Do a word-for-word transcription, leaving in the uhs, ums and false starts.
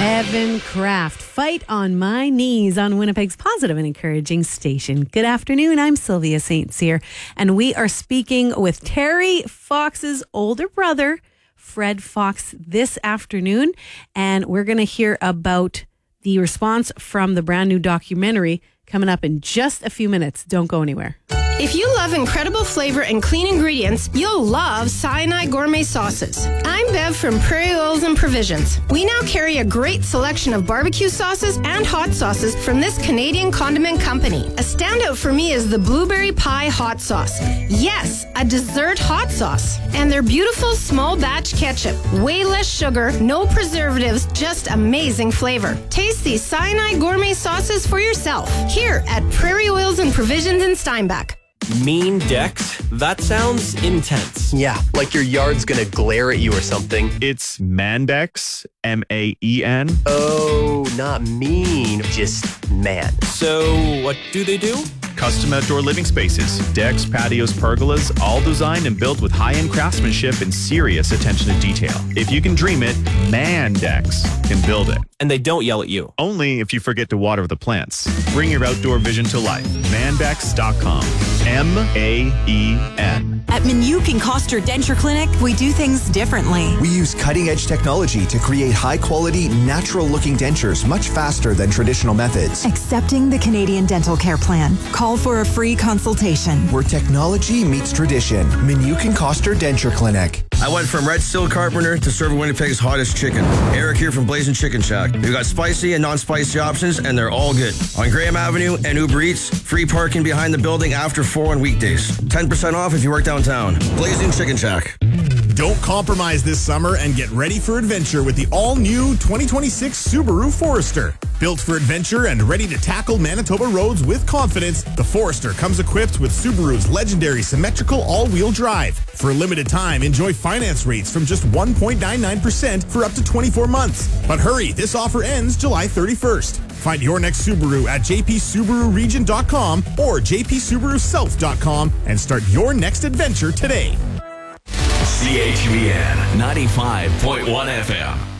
Evan Kraft, Fight on My Knees on Winnipeg's positive and encouraging station. Good afternoon, I'm Sylvia Saint Cyr, and we are speaking with Terry Fox's older brother, Fred Fox, this afternoon, and we're going to hear about the response from the brand new documentary coming up in just a few minutes. Don't go anywhere. If you love incredible flavor and clean ingredients, you'll love Sinai Gourmet Sauces. I'm Bev from Prairie Oils and Provisions. We now carry a great selection of barbecue sauces and hot sauces from this Canadian condiment company. A standout for me is the Blueberry Pie Hot Sauce. Yes, a dessert hot sauce. And their beautiful small batch ketchup. Way less sugar, no preservatives, just amazing flavor. Taste these Sinai Gourmet Sauces for yourself here at Prairie Oils and Provisions in Steinbach. Mean decks? That sounds intense. Yeah, like your yard's gonna glare at you or something. It's Mandex, M A E N. Oh, not mean, just man. So, what do they do? Custom outdoor living spaces, decks, patios, pergolas, all designed and built with high-end craftsmanship and serious attention to detail. If you can dream it, Mandex can build it. And they don't yell at you. Only if you forget to water the plants. Bring your outdoor vision to life. Mandex dot com. M A E N. At Minuk and Coster Denture Clinic, we do things differently. We use cutting-edge technology to create high-quality, natural-looking dentures much faster than traditional methods. Accepting the Canadian Dental Care Plan. Call for a free consultation. Where technology meets tradition. Minuk and Coster Denture Clinic. I went from Red Steel Carpenter to serving Winnipeg's hottest chicken. Eric here from Blazing Chicken Shack. We've got spicy and non-spicy options, and they're all good. On Graham Avenue and Uber Eats, free parking behind the building after four on weekdays. ten percent off if you work downtown. Blazing Chicken Shack. Don't compromise this summer and get ready for adventure with the all-new twenty twenty-six Subaru Forester. Built for adventure and ready to tackle Manitoba roads with confidence, the Forester comes equipped with Subaru's legendary symmetrical all-wheel drive. For a limited time, enjoy finance rates from just one point nine nine percent for up to twenty-four months. But hurry, this offer ends July thirty-first. Find your next Subaru at j p subaru region dot com or j p subaru self dot com and start your next adventure today. C H V N ninety-five point one F M.